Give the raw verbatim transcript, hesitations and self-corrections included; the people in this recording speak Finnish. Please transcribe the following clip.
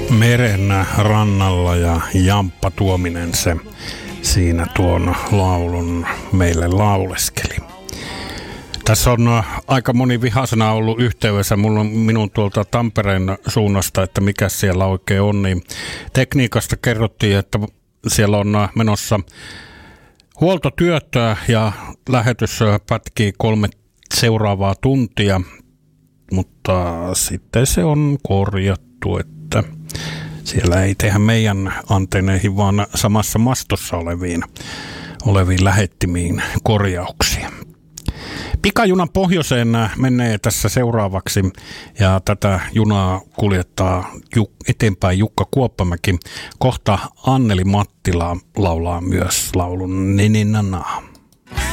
Meren rannalla ja Jamppa Tuominen se siinä tuon laulun meille lauleskeli. Tässä on aika moni vihasena ollut yhteydessä mulla, minun tuolta Tampereen suunnasta, että mikä siellä oikein on. Niin tekniikasta kerrottiin, että siellä on menossa huoltotyötä ja lähetys pätkii kolme seuraavaa tuntia, mutta sitten se on korjattu, että siellä ei tehdä meidän antenneihin, vaan samassa mastossa oleviin, oleviin lähettimiin korjauksia. Pikajunan pohjoiseen menee tässä seuraavaksi ja tätä junaa kuljettaa eteenpäin Jukka Kuoppamäki. Kohta Anneli Mattila laulaa myös laulun Nininana.